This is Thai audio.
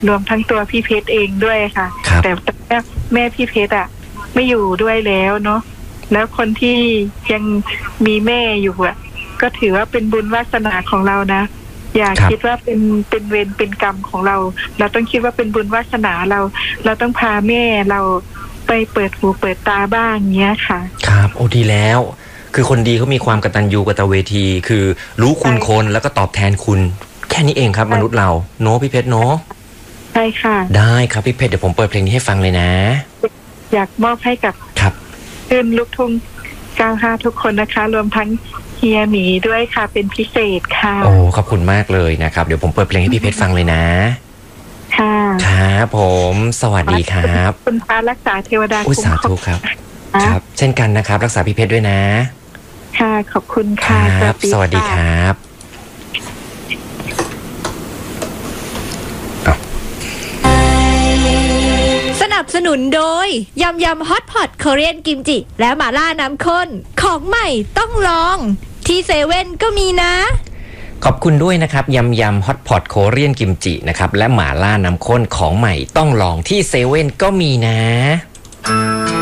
รวมทั้งตัวพี่เพชรเองด้วยค่ะแต่แม่พี่เพชรอ่ะไม่อยู่ด้วยแล้วเนาะแล้วคนที่ยังมีแม่อยู่อ่ะก็ถือว่าเป็นบุญวาสนาของเรานะอย่าคิดว่าเป็นเวรเป็นกรรมของเราต้องคิดว่าเป็นบุญวาสนาเราต้องพาแม่เราไปเปิดหูเปิดตาบ้างเงี้ยค่ะครับโอ้ดีแล้วคือคนดีเขามีความกตัญญูกตเวทีคือรู้คุณคนแล้วก็ตอบแทนคุณแค่นี้เองครับมนุษย์เราโน้พี่เพชรเนาะใช่ค่ะได้ครับพี่เพชรเดี๋ยวผมเปิดเพลงนี้ให้ฟังเลยนะอยากมอบให้กับครับเพื่อนลูกทุ่ง95ทุกคนนะคะรวมทั้งเฮียหมีด้วยค่ะเป็นพิเศษค่ะโอ้ขอบคุณมากเลยนะครับเดี๋ยวผมเปิดเพลงให้พี่เพชรฟังเลยนะค่ะครับผมสวัสดีครับคุณพระรักษาเทวดาคุ้มครองสาธุครับครับเช่นกันนะครับรักษาพี่เพชรด้วยนะค่ะขอบคุณค่ะครับสวัสดีครับสนับสนุนโดยยำฮอตพอตเกาหลีกิมจิและหม่าล่าน้ำข้นของใหม่ต้องลองที่เซเว่นก็มีนะขอบคุณด้วยนะครับยำฮอตพอตโคเรียนกิมจินะครับและหม่าล่าน้ำข้นของใหม่ต้องลองที่เซเว่นก็มีนะ